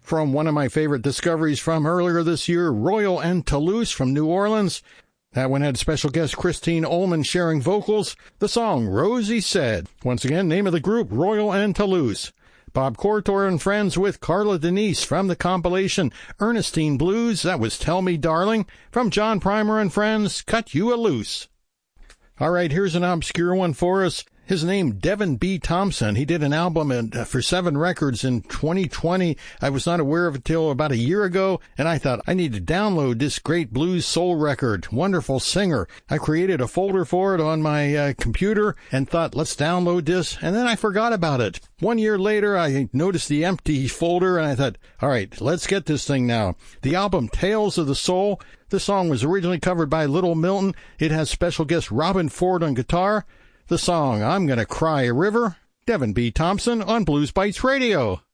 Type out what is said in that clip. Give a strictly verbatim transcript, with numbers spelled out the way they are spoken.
From one of my favorite discoveries from earlier this year, Royal and Toulouse from New Orleans. That one had special guest Christine Ullman sharing vocals. The song, Rosie Said. Once again, name of the group, Royal and Toulouse. Bob Cortor and Friends with Carla Denise from the compilation Ernestine Blues. That was Tell Me Darling. From John Primer and Friends, Cut You a Loose. All right, here's an obscure one for us. His name, Devin B. Thompson. He did an album in, uh, for Seven Records in twenty twenty. I was not aware of it till about a year ago, and I thought I need to download this great blues soul record. Wonderful singer. I created a folder for it on my uh, computer and thought, let's download this, and then I forgot about it. One year later, I noticed the empty folder, and I thought, all right, let's get this thing now. The album, Tales of the Soul. The song was originally covered by Little Milton. It has special guest Robin Ford on guitar. The song, I'm Gonna Cry a River, Devin B. Thompson on Blues Bites Radio.